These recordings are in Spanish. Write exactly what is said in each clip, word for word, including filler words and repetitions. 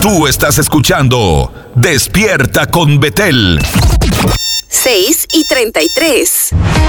Tú estás escuchando Despierta con Betel. seis y treinta y tres.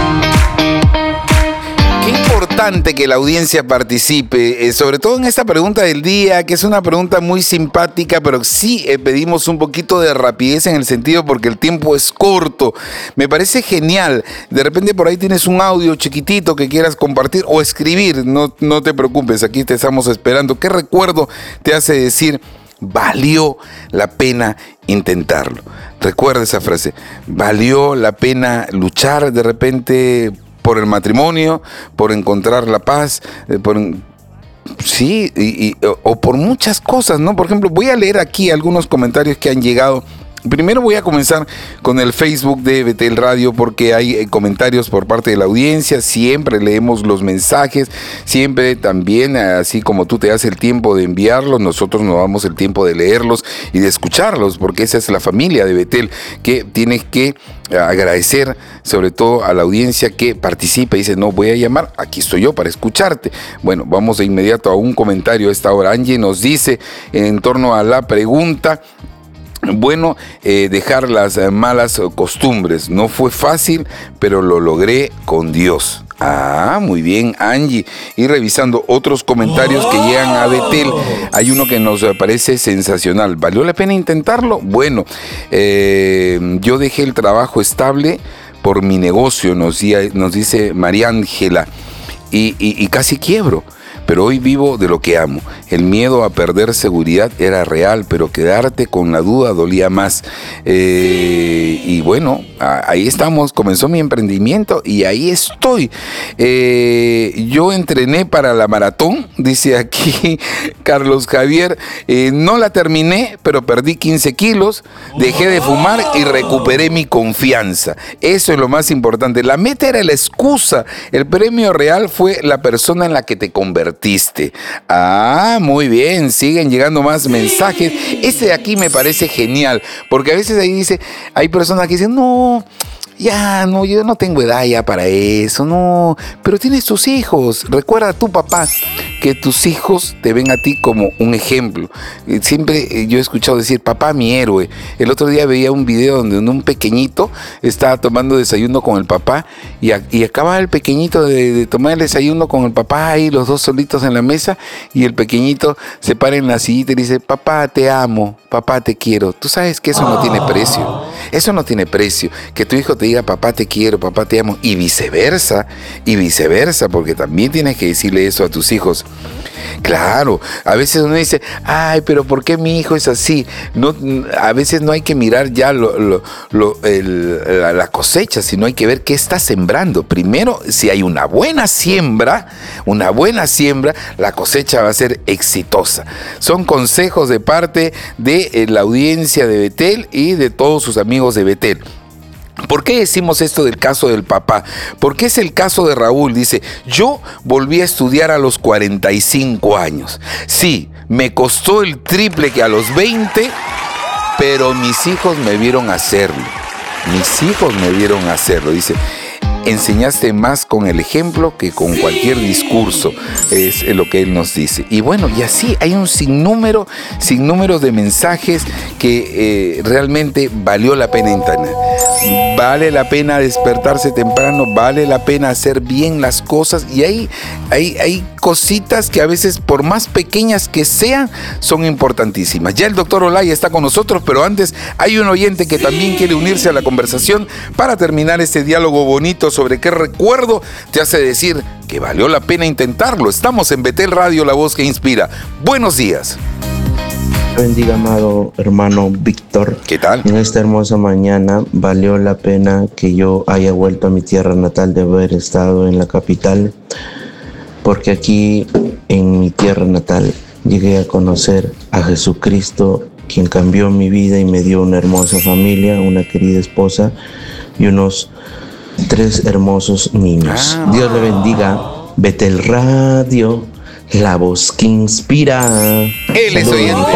Qué importante que la audiencia participe, eh, sobre todo en esta pregunta del día, que es una pregunta muy simpática, pero sí eh, pedimos un poquito de rapidez en el sentido porque el tiempo es corto. Me parece genial. De repente por ahí tienes un audio chiquitito que quieras compartir o escribir. No, no te preocupes, aquí te estamos esperando. ¿Qué recuerdo te hace decir valió la pena intentarlo? Recuerda esa frase. Valió la pena luchar de repente por el matrimonio, por encontrar la paz, por, sí, y, y, o, o por muchas cosas, ¿no? Por ejemplo, voy a leer aquí algunos comentarios que han llegado. Primero voy a comenzar con el Facebook de Betel Radio porque hay eh, comentarios por parte de la audiencia, siempre leemos los mensajes, siempre también, así como tú te das el tiempo de enviarlos, nosotros nos damos el tiempo de leerlos y de escucharlos, porque esa es la familia de Betel que tienes que agradecer sobre todo a la audiencia que participa y dice, no voy a llamar, aquí estoy yo para escucharte. Bueno, vamos de inmediato a un comentario a esta hora. Angie nos dice en torno a la pregunta, bueno, eh, dejar las eh, malas costumbres. No fue fácil, pero lo logré con Dios. Ah, muy bien, Angie. Y revisando otros comentarios que llegan a Betel, hay uno que nos parece sensacional. ¿Valió la pena intentarlo? Bueno, eh, yo dejé el trabajo estable por mi negocio, nos, nos dice María Ángela, y, y, y casi quiebro. Pero hoy vivo de lo que amo. El miedo a perder seguridad era real, pero quedarte con la duda dolía más. Eh, y bueno, ahí estamos, comenzó mi emprendimiento y ahí estoy. Eh, yo entrené para la maratón, dice aquí Carlos Javier. Eh, no la terminé, pero perdí quince kilos, dejé de fumar y recuperé mi confianza. Eso es lo más importante. La meta era la excusa. El premio real fue la persona en la que te convertiste. Ah, muy bien, siguen llegando más mensajes. Este de aquí me parece genial, porque a veces ahí dice, hay personas que dicen, no, ya, no, yo no tengo edad ya para eso, no, pero tienes tus hijos. Recuerda a tu papá que tus hijos te ven a ti como un ejemplo. Siempre yo he escuchado decir, papá, mi héroe. El otro día veía un video donde un pequeñito estaba tomando desayuno con el papá y, a, y acaba el pequeñito de, de tomar el desayuno con el papá ahí, los dos solitos en la mesa, y el pequeñito se para en la sillita y dice, papá, te amo, papá, te quiero. Tú sabes que eso no tiene precio. Eso no tiene precio. Que tu hijo te diga, papá, te quiero, papá, te amo, y viceversa, y viceversa, porque también tienes que decirle eso a tus hijos. Claro, a veces uno dice, ay, pero ¿por qué mi hijo es así? No, a veces no hay que mirar ya lo, lo, lo, el, la, la cosecha, sino hay que ver qué está sembrando. Primero, si hay una buena siembra, una buena siembra, la cosecha va a ser exitosa. Son consejos de parte de la audiencia de Betel y de todos sus amigos de Betel. ¿Por qué decimos esto del caso del papá? Porque es el caso de Raúl. Dice, yo volví a estudiar a los cuarenta y cinco años. Sí, me costó el triple que a los veinte, pero mis hijos me vieron hacerlo. Mis hijos me vieron hacerlo. Dice, enseñaste más con el ejemplo que con cualquier discurso, es lo que él nos dice. Y bueno, y así hay un sinnúmero, sinnúmero de mensajes que eh, realmente valió la pena internet. Vale la pena despertarse temprano, vale la pena hacer bien las cosas, y hay, hay, hay cositas que a veces, por más pequeñas que sean, son importantísimas. Ya el doctor Olaya está con nosotros, pero antes hay un oyente que también quiere unirse a la conversación para terminar este diálogo bonito sobre qué recuerdo te hace decir que valió la pena intentarlo. Estamos en Betel Radio, la voz que inspira. Buenos días. Bendiga, amado hermano Víctor. ¿Qué tal? En esta hermosa mañana valió la pena que yo haya vuelto a mi tierra natal de haber estado en la capital, porque aquí en mi tierra natal llegué a conocer a Jesucristo, quien cambió mi vida y me dio una hermosa familia, una querida esposa y unos tres hermosos niños. Ah. Dios le bendiga. Betel Radio, la voz que inspira. Él es oyente.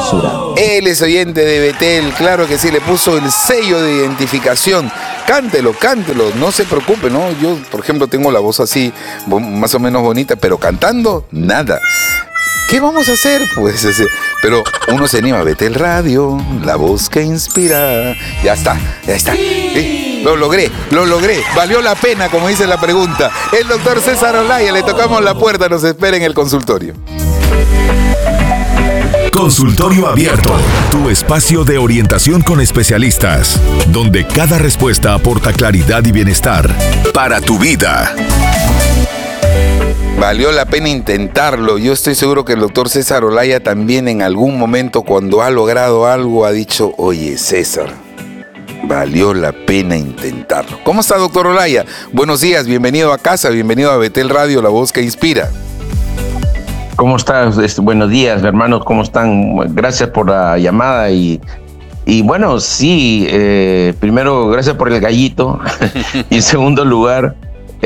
Él es oyente de Betel, claro que sí, le puso el sello de identificación. Cántelo, cántelo, no se preocupe, ¿no? Yo, por ejemplo, tengo la voz así, más o menos bonita, pero cantando, nada. ¿qué vamos a hacer? Pues, pero uno se anima, Betel Radio, la voz que inspira. Ya está, ya está. ¿Sí? Lo logré, lo logré. Valió la pena, como dice la pregunta. El doctor César Olaya, le tocamos la puerta, nos espera en el consultorio. Consultorio Abierto, tu espacio de orientación con especialistas, donde cada respuesta aporta claridad y bienestar para tu vida. Valió la pena intentarlo. Yo estoy seguro que el doctor César Olaya también en algún momento, cuando ha logrado algo, ha dicho, oye, César, valió la pena intentarlo. ¿Cómo está, doctor Olaya? Buenos días, bienvenido a casa, bienvenido a Betel Radio, la voz que inspira. ¿Cómo estás? Buenos días, hermanos, ¿cómo están? Gracias por la llamada y, y bueno, sí, eh, primero, gracias por el gallito y en segundo lugar,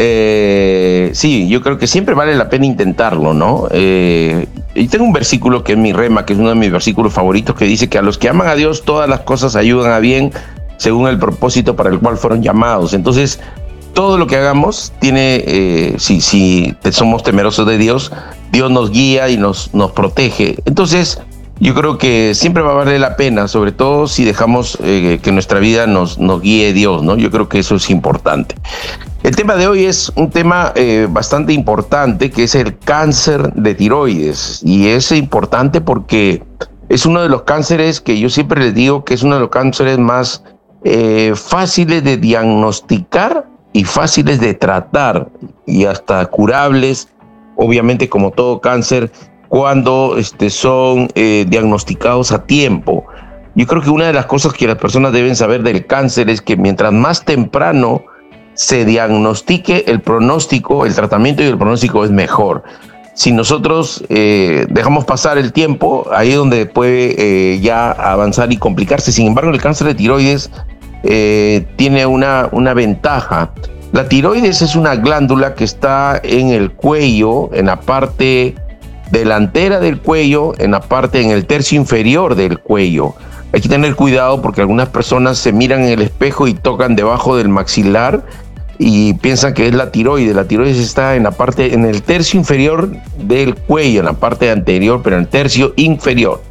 eh, sí, yo creo que siempre vale la pena intentarlo, ¿no? Eh, y tengo un versículo que es mi rema, que es uno de mis versículos favoritos, que dice que a los que aman a Dios todas las cosas ayudan a bien según el propósito para el cual fueron llamados. Entonces, todo lo que hagamos tiene, eh, si, si somos temerosos de Dios, Dios nos guía y nos, nos protege. Entonces, yo creo que siempre va a valer la pena, sobre todo si dejamos eh, que nuestra vida nos, nos guíe Dios, ¿no? Yo creo que eso es importante. El tema de hoy es un tema eh, bastante importante, que es el cáncer de tiroides. Y es importante porque es uno de los cánceres que yo siempre les digo que es uno de los cánceres más eh, fáciles de diagnosticar y fáciles de tratar y hasta curables, obviamente como todo cáncer, cuando este, son eh, diagnosticados a tiempo. Yo creo que una de las cosas que las personas deben saber del cáncer es que mientras más temprano se diagnostique, el pronóstico, el tratamiento y el pronóstico es mejor. Si nosotros eh, dejamos pasar el tiempo, ahí es donde puede eh, ya avanzar y complicarse. Sin embargo, el cáncer de tiroides eh, tiene una, una ventaja. La tiroides es una glándula que está en el cuello, en la parte delantera del cuello, en la parte, en el tercio inferior del cuello. Hay que tener cuidado porque algunas personas se miran en el espejo y tocan debajo del maxilar y piensan que es la tiroides. La tiroides está en la parte, en el tercio inferior del cuello, en la parte anterior, pero en el tercio inferior.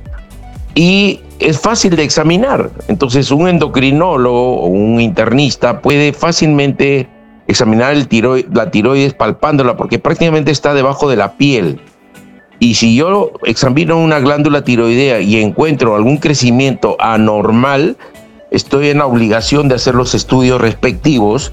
Y es fácil de examinar. Entonces, un endocrinólogo o un internista puede fácilmente examinar el tiroides, la tiroides palpándola, porque prácticamente está debajo de la piel. Y si yo examino una glándula tiroidea y encuentro algún crecimiento anormal, estoy en la obligación de hacer los estudios respectivos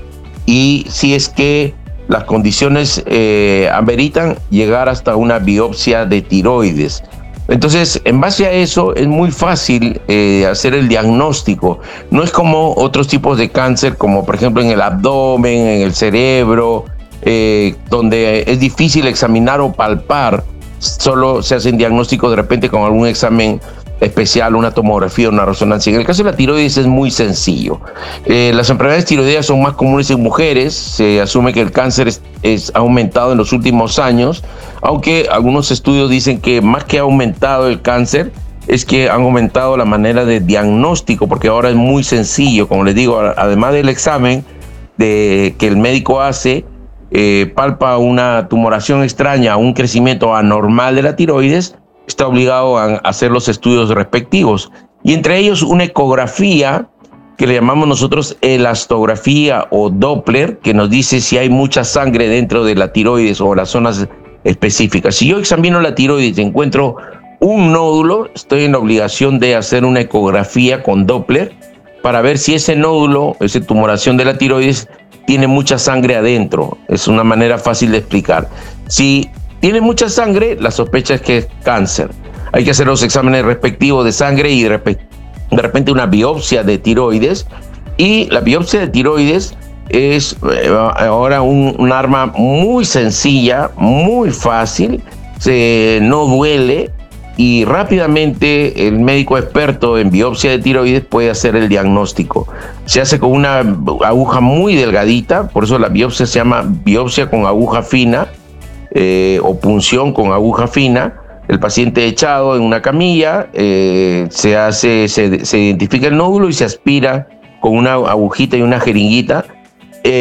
y si es que las condiciones eh, ameritan llegar hasta una biopsia de tiroides. Entonces, en base a eso, es muy fácil eh, hacer el diagnóstico. No es como otros tipos de cáncer, como por ejemplo en el abdomen, en el cerebro, eh, donde es difícil examinar o palpar. Solo se hacen diagnósticos de repente con algún examen especial, una tomografía, una resonancia. En el caso de la tiroides es muy sencillo. Eh, las enfermedades tiroideas son más comunes en mujeres. Se asume que el cáncer es, es aumentado en los últimos años, aunque algunos estudios dicen que más que ha aumentado el cáncer, es que han aumentado la manera de diagnóstico, porque ahora es muy sencillo. Como les digo, además del examen de, que el médico hace, eh, palpa una tumoración extraña, un crecimiento anormal de la tiroides, está obligado a hacer los estudios respectivos. Y entre ellos una ecografía que le llamamos nosotros elastografía o Doppler, que nos dice si hay mucha sangre dentro de la tiroides o las zonas específicas. Si yo examino la tiroides y encuentro un nódulo, estoy en la obligación de hacer una ecografía con Doppler para ver si ese nódulo, esa tumoración de la tiroides, tiene mucha sangre adentro. Es una manera fácil de explicar. Si tiene mucha sangre, la sospecha es que es cáncer. Hay que hacer los exámenes respectivos de sangre y de repente, de repente una biopsia de tiroides. Y la biopsia de tiroides es ahora un, un arma muy sencilla, muy fácil, se, no duele y rápidamente el médico experto en biopsia de tiroides puede hacer el diagnóstico. Se hace con una aguja muy delgadita, por eso la biopsia se llama biopsia con aguja fina, Eh, o punción con aguja fina. El paciente echado en una camilla, eh, se hace, se, se identifica el nódulo y se aspira con una agujita y una jeringuita